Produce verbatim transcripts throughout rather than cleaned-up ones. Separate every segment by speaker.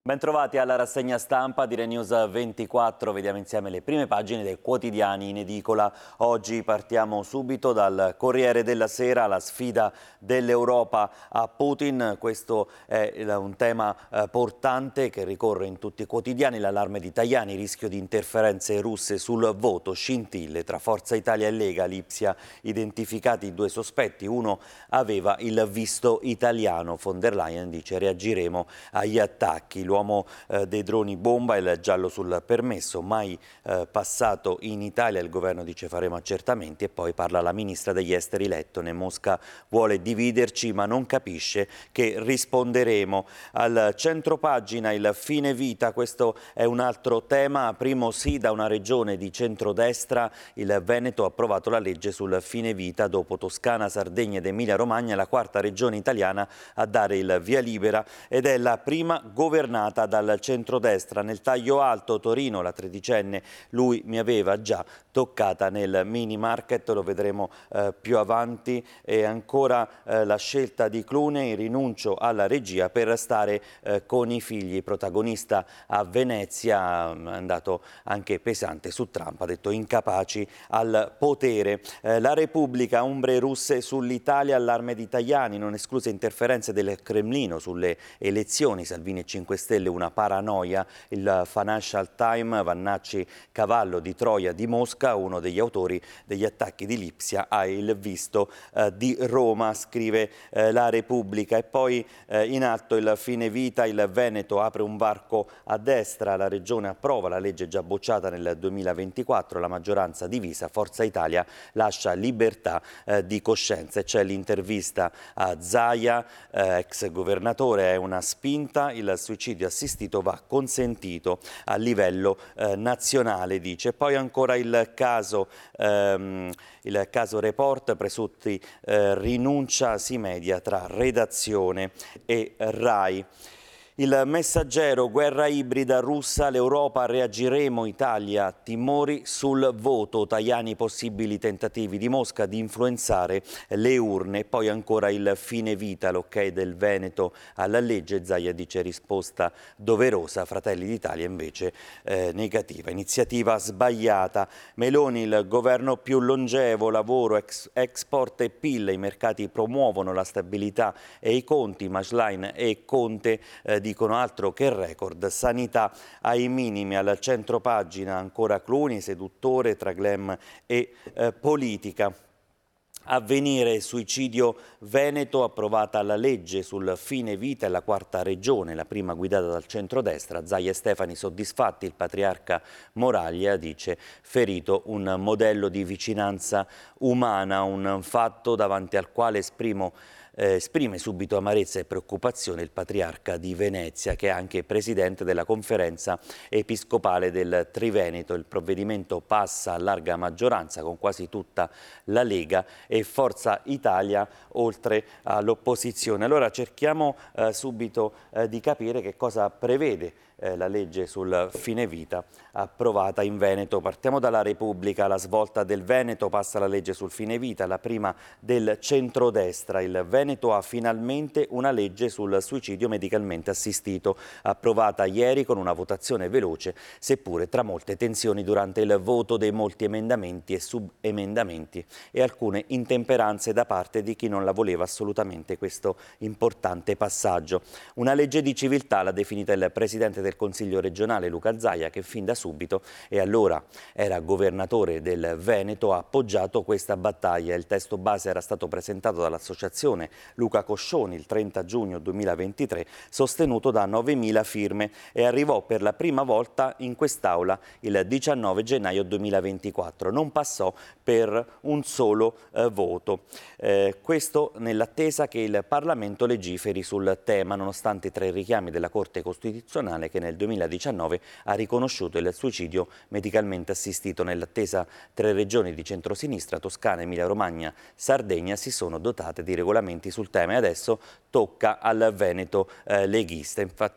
Speaker 1: Bentrovati alla rassegna stampa di ReNews ventiquattro, vediamo insieme le prime pagine dei quotidiani in edicola. Oggi partiamo subito dal Corriere della Sera, la sfida dell'Europa a Putin. Questo è un tema eh, portante che ricorre in tutti i quotidiani, l'allarme di Tajani, rischio di interferenze russe sul voto, scintille tra Forza Italia e Lega, l'Ipsia identificati i due sospetti, uno aveva il visto italiano, von der Leyen dice reagiremo agli attacchi. L'uomo eh, dei droni bomba, il giallo sul permesso, mai eh, passato in Italia, il governo dice faremo accertamenti e poi parla la ministra degli esteri Lettone. Mosca vuole dividerci ma non capisce che risponderemo. Al centropagina il fine vita, questo è un altro tema, primo sì da una regione di centrodestra, il Veneto ha approvato la legge sul fine vita dopo Toscana, Sardegna ed Emilia Romagna, la quarta regione italiana a dare il via libera ed è la prima governata dal centrodestra. Nel taglio alto Torino, la tredicenne, lui mi aveva già toccata nel mini market, lo vedremo eh, più avanti, e ancora eh, la scelta di Clooney, rinuncio alla regia per stare eh, con i figli, protagonista a Venezia, è andato anche pesante su Trump, ha detto incapaci al potere. Eh, la Repubblica, ombre russe sull'Italia, allarme di Tajani, non escluse interferenze del Cremlino sulle elezioni, Salvini e cinque Stelle una paranoia, il Financial Times, Vannacci cavallo di Troia di Mosca, uno degli autori degli attacchi di Lipsia ha il visto eh, di Roma, scrive eh, la Repubblica. E poi eh, in alto il fine vita, il Veneto apre un varco a destra, la regione approva la legge già bocciata nel duemilaventiquattro, la maggioranza divisa, Forza Italia lascia libertà eh, di coscienza. E c'è l'intervista a Zaia, eh, ex governatore, è una spinta, il suicidio assistito va consentito a livello eh, nazionale, dice. Poi ancora il caso, ehm, il caso Report, presunti eh, rinuncia si media tra redazione e RAI. Il Messaggero, guerra ibrida russa, l'Europa reagiremo, Italia, timori sul voto, Tajani possibili tentativi di Mosca di influenzare le urne. Poi ancora il fine vita, l'ok del Veneto alla legge, Zaia dice risposta doverosa, Fratelli d'Italia invece eh, negativa, iniziativa sbagliata. Meloni, il governo più longevo, lavoro, ex, export e P I L, i mercati promuovono la stabilità e i conti, Maschlein e Conte eh, dicono altro che record, sanità ai minimi. Al centropagina ancora Clooney, seduttore tra glam e eh, politica. Avvenire, suicidio Veneto, approvata la legge sul fine vita, è la quarta regione, la prima guidata dal centrodestra. Zaia e Stefani soddisfatti, il patriarca Moraglia dice ferito un modello di vicinanza umana, un fatto davanti al quale esprimo Eh, esprime subito amarezza e preoccupazione il patriarca di Venezia, che è anche presidente della conferenza episcopale del Triveneto. Il provvedimento passa a larga maggioranza con quasi tutta la Lega e Forza Italia oltre all'opposizione. Allora cerchiamo eh, subito eh, di capire che cosa prevede eh, la legge sul fine vita approvata in Veneto. Partiamo dalla Repubblica, la svolta del Veneto, passa la legge sul fine vita, la prima del centrodestra. Il Veneto ha finalmente una legge sul suicidio medicalmente assistito, approvata ieri con una votazione veloce, seppure tra molte tensioni durante il voto dei molti emendamenti e subemendamenti e alcune intemperanze da parte di chi non la voleva assolutamente questo importante passaggio. Una legge di civiltà l'ha definita il Presidente del Consiglio regionale Luca Zaia, che fin da subito, e allora era governatore del Veneto, ha appoggiato questa battaglia. Il testo base era stato presentato dall'associazione Luca Coscioni il trenta giugno duemilaventitré, sostenuto da novemila firme e arrivò per la prima volta in quest'Aula il diciannove gennaio duemilaventiquattro. Non passò per un solo eh, voto. Eh, questo nell'attesa che il Parlamento legiferi sul tema, nonostante tre richiami della Corte Costituzionale che nel duemiladiciannove ha riconosciuto il suicidio medicalmente assistito. Nell'attesa tre regioni di centrosinistra, Toscana, Emilia Romagna, Sardegna, si sono dotate di regolamenti sul tema e adesso tocca al Veneto eh, leghista. Infatti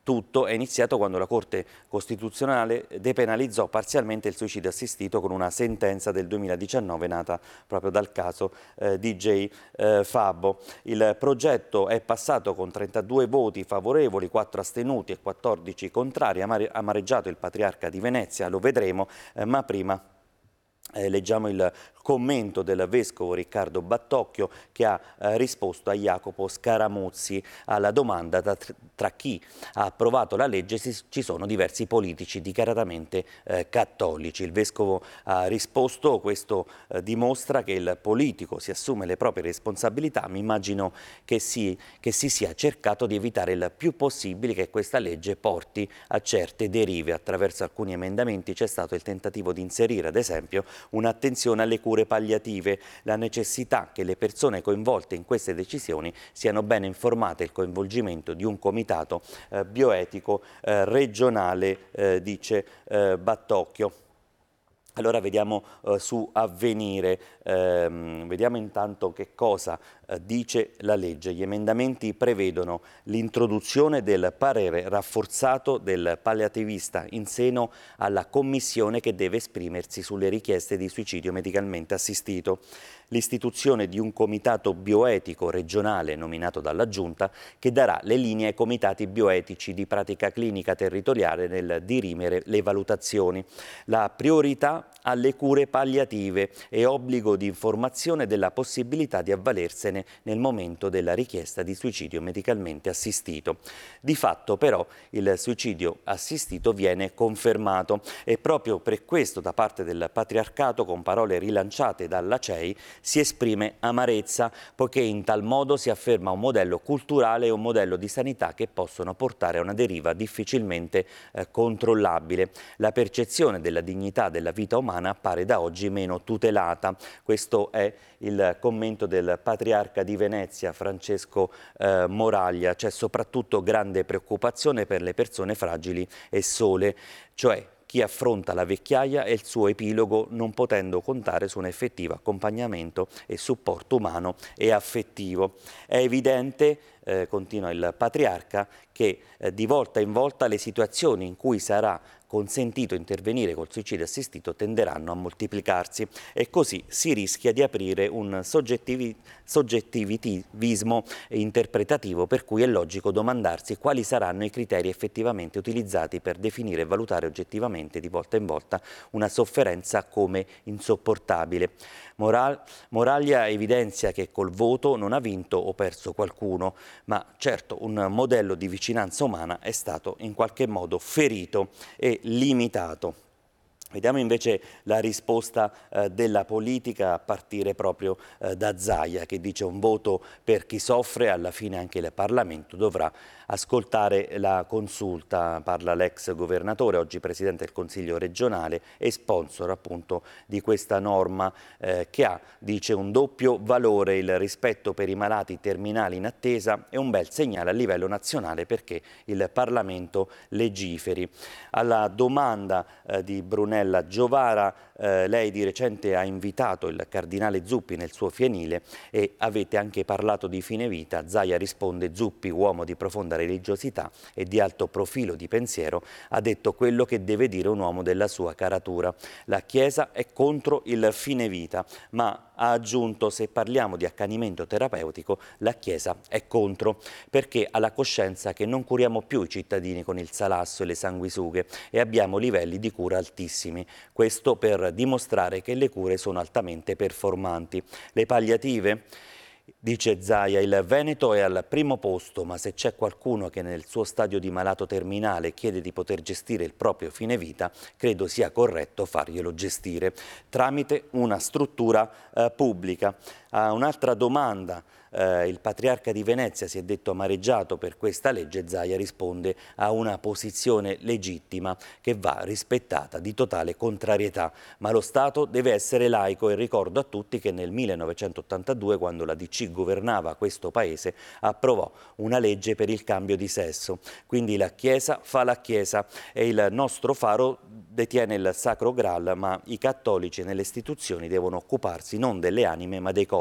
Speaker 1: tutto è iniziato quando la Corte Costituzionale depenalizzò parzialmente il suicidio assistito con una sentenza del duemiladiciannove nata proprio dal caso eh, D J eh, Fabbo. Il progetto è passato con trentadue voti favorevoli, quattro astenuti e quattordici contrari, ha amareggiato il Patriarca di Venezia, lo vedremo, eh, ma prima Eh, leggiamo il commento del vescovo Riccardo Battocchio, che ha eh, risposto a Jacopo Scaramuzzi alla domanda tra, tra chi ha approvato la legge se ci sono diversi politici dichiaratamente eh, cattolici. Il vescovo ha risposto: questo eh, dimostra che il politico si assume le proprie responsabilità. Mi immagino che si, che si sia cercato di evitare il più possibile che questa legge porti a certe derive. Attraverso alcuni emendamenti c'è stato il tentativo di inserire, ad esempio, un'attenzione alle cure palliative, la necessità che le persone coinvolte in queste decisioni siano ben informate, il coinvolgimento di un comitato eh, bioetico eh, regionale, eh, dice eh, Battocchio. Allora vediamo eh, su Avvenire, ehm, vediamo intanto che cosa eh, dice la legge. Gli emendamenti prevedono l'introduzione del parere rafforzato del palliativista in seno alla commissione che deve esprimersi sulle richieste di suicidio medicalmente assistito, l'istituzione di un comitato bioetico regionale nominato dalla Giunta che darà le linee ai comitati bioetici di pratica clinica territoriale nel dirimere le valutazioni, la priorità alle cure palliative e obbligo di informazione della possibilità di avvalersene nel momento della richiesta di suicidio medicalmente assistito. Di fatto però il suicidio assistito viene confermato e proprio per questo da parte del patriarcato, con parole rilanciate dalla C E I, si esprime amarezza, poiché in tal modo si afferma un modello culturale e un modello di sanità che possono portare a una deriva difficilmente eh, controllabile. La percezione della dignità della vita umana appare da oggi meno tutelata. Questo è il commento del Patriarca di Venezia, Francesco eh, Moraglia. C'è soprattutto grande preoccupazione per le persone fragili e sole, cioè chi affronta la vecchiaia e il suo epilogo non potendo contare su un effettivo accompagnamento e supporto umano e affettivo. È evidente, eh, continua il Patriarca, che eh, di volta in volta le situazioni in cui sarà consentito intervenire col suicidio assistito tenderanno a moltiplicarsi e così si rischia di aprire un soggettivi, soggettivismo interpretativo, per cui è logico domandarsi quali saranno i criteri effettivamente utilizzati per definire e valutare oggettivamente di volta in volta una sofferenza come insopportabile. Moral, Moraglia evidenzia che col voto non ha vinto o perso qualcuno, ma certo un modello di vicinanza umana è stato in qualche modo ferito e limitato. Vediamo invece la risposta eh, della politica a partire proprio eh, da Zaia, che dice: un voto per chi soffre, alla fine anche il Parlamento dovrà ascoltare la consulta. Parla l'ex governatore, oggi presidente del Consiglio regionale e sponsor appunto di questa norma eh, che ha, dice, un doppio valore: il rispetto per i malati terminali in attesa e un bel segnale a livello nazionale perché il Parlamento legiferi. Alla domanda eh, di Brunella Giovara, eh, lei di recente ha invitato il cardinale Zuppi nel suo fienile e avete anche parlato di fine vita. Zaia risponde: Zuppi, uomo di profonda religiosità e di alto profilo di pensiero, ha detto quello che deve dire un uomo della sua caratura. La Chiesa è contro il fine vita, ma ha aggiunto: se parliamo di accanimento terapeutico, la Chiesa è contro, perché ha la coscienza che non curiamo più i cittadini con il salasso e le sanguisughe e abbiamo livelli di cura altissimi. Questo per dimostrare che le cure sono altamente performanti. Le palliative? Dice Zaia, il Veneto è al primo posto, ma se c'è qualcuno che nel suo stadio di malato terminale chiede di poter gestire il proprio fine vita, credo sia corretto farglielo gestire tramite una struttura eh, pubblica. A un'altra domanda, eh, il Patriarca di Venezia si è detto amareggiato per questa legge. Zaia risponde: a una posizione legittima che va rispettata, di totale contrarietà, ma lo Stato deve essere laico, e ricordo a tutti che nel millenovecentottantadue, quando la D C governava questo paese, approvò una legge per il cambio di sesso. Quindi la Chiesa fa la Chiesa e il nostro faro detiene il Sacro Graal, ma i cattolici nelle istituzioni devono occuparsi non delle anime ma dei corpi.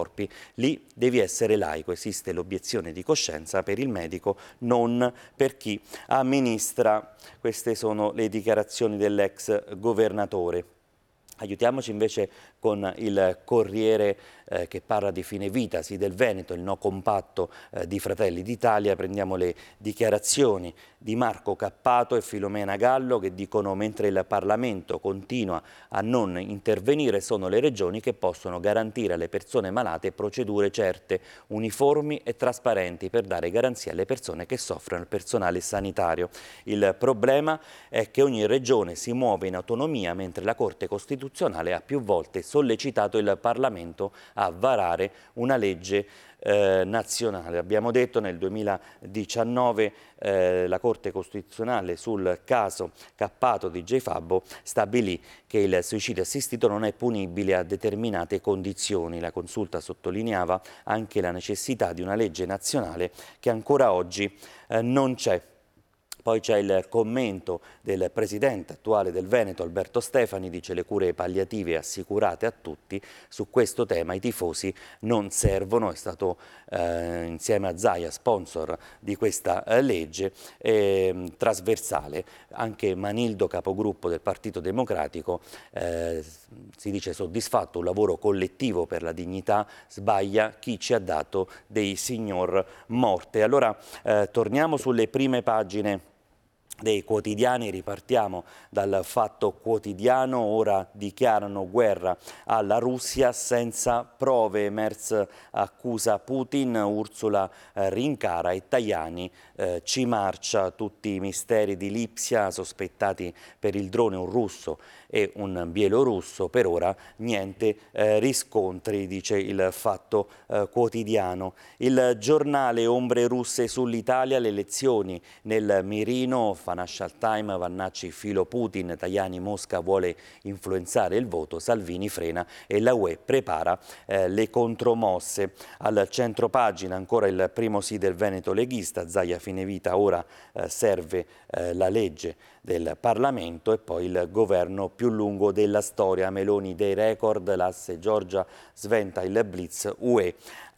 Speaker 1: corpi, lì devi essere laico, esiste l'obiezione di coscienza per il medico, non per chi amministra. Queste sono le dichiarazioni dell'ex governatore. Aiutiamoci invece con il Corriere eh, che parla di fine vita, sì del Veneto, il no compatto eh, di Fratelli d'Italia. Prendiamo le dichiarazioni di Marco Cappato e Filomena Gallo che dicono: mentre il Parlamento continua a non intervenire, sono le regioni che possono garantire alle persone malate procedure certe, uniformi e trasparenti per dare garanzia alle persone che soffrono, al personale sanitario. Il problema è che ogni regione si muove in autonomia, mentre la Corte Costituzionale ha più volte sollecitato il Parlamento a varare una legge eh, nazionale. Abbiamo detto nel duemiladiciannove eh, la Corte Costituzionale sul caso Cappato di J Fabbo stabilì che il suicidio assistito non è punibile a determinate condizioni. La Consulta sottolineava anche la necessità di una legge nazionale che ancora oggi eh, non c'è. Poi c'è il commento del presidente attuale del Veneto, Alberto Stefani, dice: le cure palliative assicurate a tutti, su questo tema i tifosi non servono. È stato eh, insieme a Zaia sponsor di questa eh, legge eh, trasversale. Anche Manildo, capogruppo del Partito Democratico, eh, si dice soddisfatto: un lavoro collettivo per la dignità, sbaglia chi ci ha dato dei signor morte. Allora eh, torniamo sulle prime pagine dei quotidiani, ripartiamo dal Fatto Quotidiano. Ora dichiarano guerra alla Russia senza prove, Merz accusa Putin, Ursula eh, rincara e Tajani eh, ci marcia. Tutti i misteri di Lipsia, sospettati per il drone un russo e un bielorusso, per ora niente eh, riscontri, dice il Fatto eh, Quotidiano. Il Giornale, ombre russe sull'Italia, le elezioni nel mirino, Financial Times, Vannacci filo Putin, Tajani Mosca vuole influenzare il voto, Salvini frena e la U E prepara eh, le contromosse. Al centro pagina ancora il primo sì del Veneto leghista, Zaia fine vita, ora eh, serve eh, la legge del Parlamento, e poi il governo più lungo della storia, Meloni dei record, l'asse Giorgia sventa il blitz U E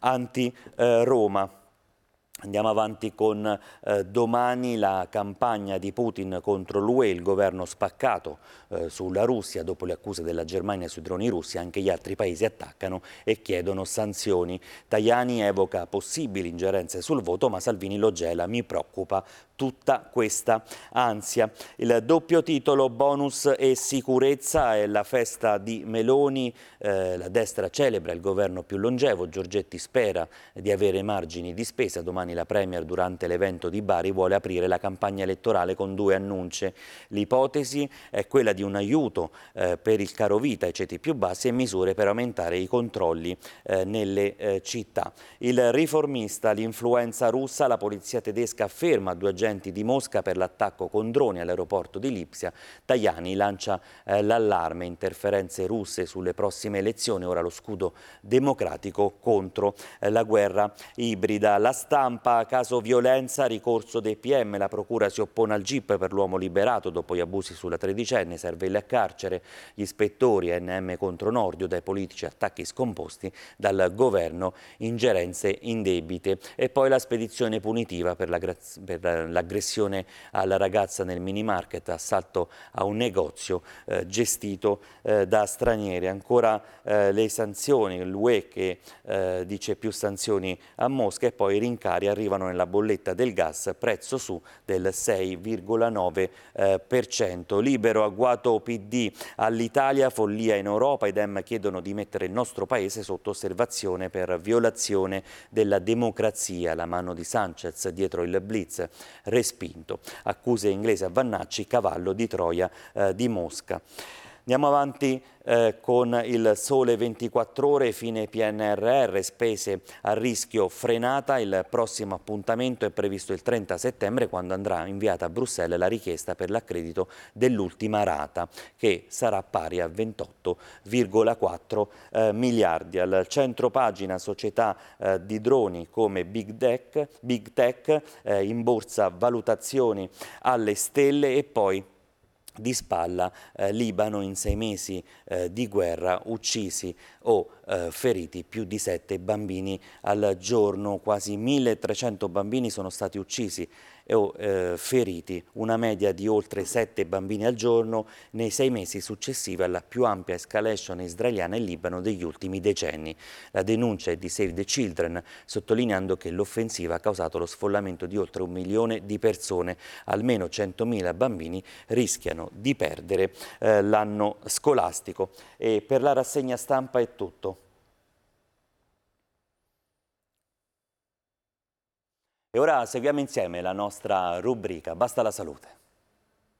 Speaker 1: anti-Roma. Andiamo avanti con eh, Domani, la campagna di Putin contro l'U E, il governo spaccato eh, sulla Russia dopo le accuse della Germania sui droni russi. Anche gli altri paesi attaccano e chiedono sanzioni. Tajani evoca possibili ingerenze sul voto, ma Salvini lo gela: mi preoccupa tutta questa ansia. Il doppio titolo, bonus e sicurezza, è la festa di Meloni, eh, la destra celebra il governo più longevo, Giorgetti spera di avere margini di spesa. Domani la Premier durante l'evento di Bari vuole aprire la campagna elettorale con due annunci. L'ipotesi è quella di un aiuto eh, per il carovita ai ceti più bassi e misure per aumentare i controlli eh, nelle eh, città. Il Riformista, l'influenza russa, la polizia tedesca afferma due agenti di Mosca per l'attacco con droni all'aeroporto di Lipsia. Tajani lancia eh, l'allarme: interferenze russe sulle prossime elezioni, ora lo scudo democratico contro eh, la guerra ibrida. La Stampa, caso violenza, ricorso dei P M, la procura si oppone al G I P per l'uomo liberato dopo gli abusi sulla tredicenne, serve il carcere, gli ispettori, N M contro Nordio, dai politici attacchi scomposti, dal governo ingerenze indebite. E poi la spedizione punitiva per l'aggressione alla ragazza nel mini market, assalto a un negozio eh, gestito eh, da stranieri. Ancora eh, le sanzioni, l'U E che eh, dice più sanzioni a Mosca, e poi i rincari arrivano nella bolletta del gas, prezzo su del sei virgola nove per cento. Libero, agguato P D all'Italia, follia in Europa, i Dem chiedono di mettere il nostro paese sotto osservazione per violazione della democrazia. La mano di Sanchez dietro il blitz respinto. Accuse inglesi a Vannacci, cavallo di Troia eh, di Mosca. Andiamo avanti eh, con il Sole ventiquattro Ore, fine P N R R, spese a rischio frenata. Il prossimo appuntamento è previsto il trenta settembre, quando andrà inviata a Bruxelles la richiesta per l'accredito dell'ultima rata, che sarà pari a ventotto virgola quattro eh, miliardi. Al centro pagina, società eh, di droni come Big Tech, Big Tech eh, in borsa valutazioni alle stelle, e poi di spalla, eh, Libano in sei mesi eh, di guerra, uccisi o eh, feriti più di sette bambini al giorno, quasi milletrecento bambini sono stati uccisi o eh, feriti, una media di oltre sette bambini al giorno nei sei mesi successivi alla più ampia escalation israeliana in Libano degli ultimi decenni. La denuncia è di Save the Children, sottolineando che l'offensiva ha causato lo sfollamento di oltre un milione di persone, almeno centomila bambini rischiano di perdere eh, l'anno scolastico. E per la rassegna stampa è tutto. E ora seguiamo insieme la nostra rubrica Basta la salute.